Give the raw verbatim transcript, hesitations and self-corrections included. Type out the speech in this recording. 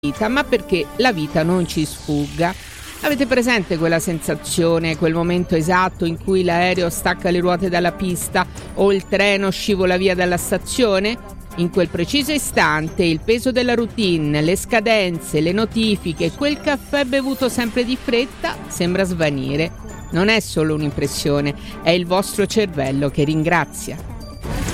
vita, ma perché la vita non ci sfugga. Avete presente quella sensazione, quel momento esatto in cui l'aereo stacca le ruote dalla pista o il treno scivola via dalla stazione? In quel preciso istante il peso della routine, le scadenze, le notifiche, quel caffè bevuto sempre di fretta sembra svanire. Non è solo un'impressione, è il vostro cervello che ringrazia.